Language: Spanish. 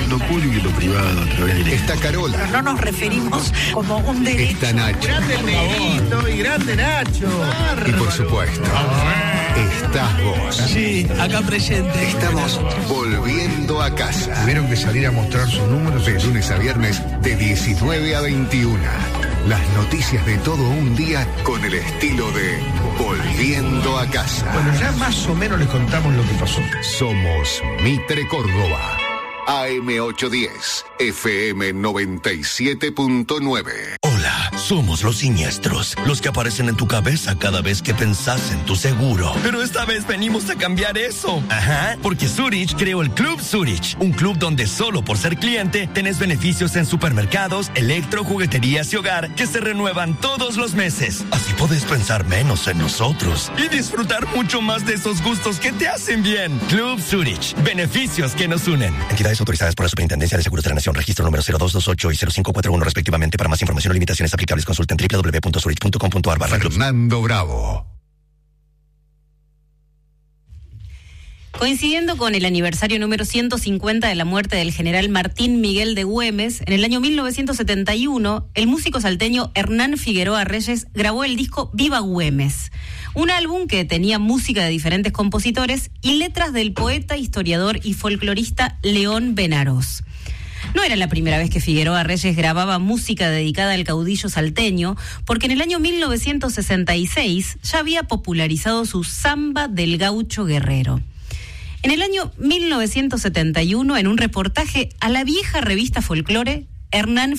lo público y lo privado a través de... Está Carola. Pero no nos referimos como un derecho. Está Nacho. Grande el Negrito y grande Nacho. Y por supuesto, estás vos. Sí, acá presente. Estamos volviendo a casa. Tuvieron que salir a mostrar sus números. De lunes a viernes, de 19 a 21. Las noticias de todo un día con el estilo de Volviendo a casa. Bueno, ya más o menos les contamos lo que pasó. Somos Mitre Córdoba. AM810, FM 97.9. Hola, somos los siniestros, los que aparecen en tu cabeza cada vez que pensás en tu seguro. Pero esta vez venimos a cambiar eso. Ajá, porque Zurich creó el Club Zurich, un club donde solo por ser cliente tenés beneficios en supermercados, electro, jugueterías y hogar que se renuevan todos los meses. Así podés pensar menos en nosotros y disfrutar mucho más de esos gustos que te hacen bien. Club Zurich, beneficios que nos unen. Entidades autorizadas por la Superintendencia de Seguros de la Nación, registro número 0228 y 0541 respectivamente. Para más información o limitaciones aplicables, consulten www.zurich.com.ar. Fernando Bravo. Coincidiendo con el aniversario número 150 de la muerte del general Martín Miguel de Güemes, en el año 1971, el músico salteño Hernán Figueroa Reyes grabó el disco Viva Güemes, un álbum que tenía música de diferentes compositores y letras del poeta, historiador y folclorista León Benarós. No era la primera vez que Figueroa Reyes grababa música dedicada al caudillo salteño, porque en el año 1966 ya había popularizado su Samba del Gaucho Guerrero. En el año 1971, en un reportaje a la vieja revista Folclore, Hernán